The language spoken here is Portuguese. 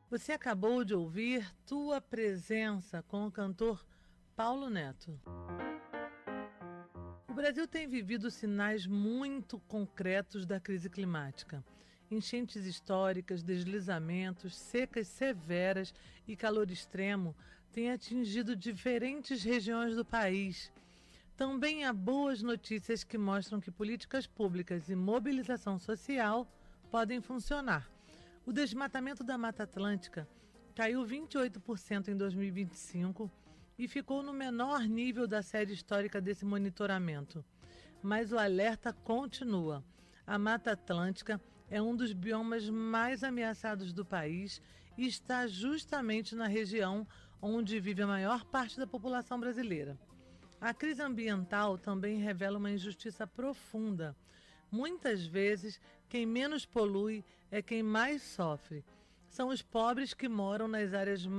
Você acabou de ouvir Tua Presença com o cantor Paulo Neto. O Brasil tem vivido sinais muito concretos da crise climática. Enchentes históricas, deslizamentos, secas severas e calor extremo têm atingido diferentes regiões do país. Também há boas notícias que mostram que políticas públicas e mobilização social podem funcionar. O desmatamento da Mata Atlântica caiu 28% em 2025 e ficou no menor nível da série histórica desse monitoramento. Mas o alerta continua. A Mata Atlântica é um dos biomas mais ameaçados do país e está justamente na região onde vive a maior parte da população brasileira. A crise ambiental também revela uma injustiça profunda. Muitas vezes, quem menos polui é quem mais sofre. São os pobres que moram nas áreas